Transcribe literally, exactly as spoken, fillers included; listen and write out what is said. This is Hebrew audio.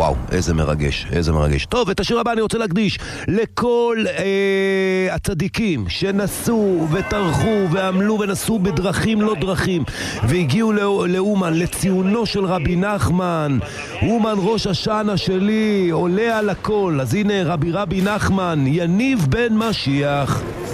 וואו, איזה מרגש, איזה מרגש. טוב, את השיר הבא אני רוצה להקדיש לכל אה, הצדיקים שנסו וטרחו ועמלו ונסו בדרכים לא דרכים והגיעו לאומן, לציונו של רבי נחמן. אומן ראש השנה שלי, עולה על הכל. אז הנה רבי רבי נחמן, יניב בן משיח.